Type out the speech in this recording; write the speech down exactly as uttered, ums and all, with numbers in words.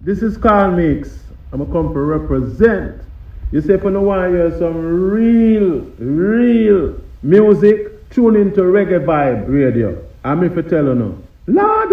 This is Carl Mix. I'm going to come to represent. You say if you want to hear some real, real music, tune into Reggae Vibe Radio. I'm if you tell you now. Lord,